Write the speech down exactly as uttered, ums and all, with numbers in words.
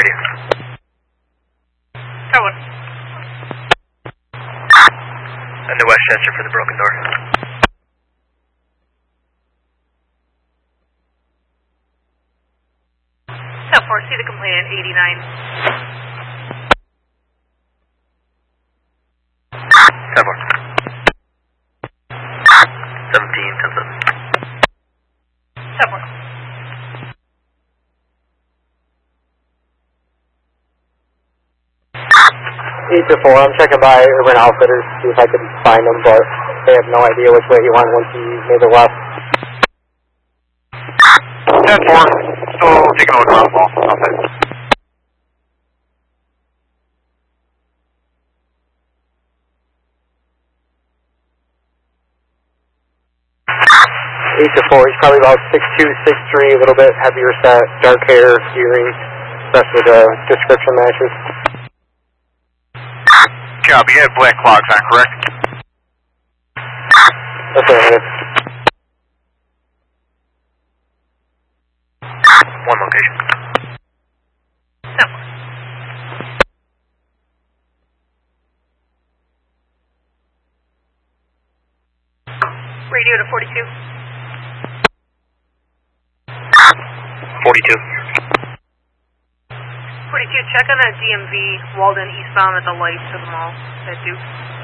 radio. That one. And the Westchester for the broken door. ten four, see the complainant, eighty-nine. ten four. seventeen, ten seven. ten four. eight to four, I'm checking by Urban Outfitters to see if I can find them, but they have no idea which way he went once he made the left. ten four, still taking a look around the ball. Outside. eight to four, he's probably about six two, six three, a little bit heavier set, dark hair, earrings, rest of the description matches. Copy, you have black clogs on, correct? Affirmative. One location. ten four. Radio to forty-two. forty-two. forty-two, check on that D M V, Walden eastbound at the lights of the mall at Duke.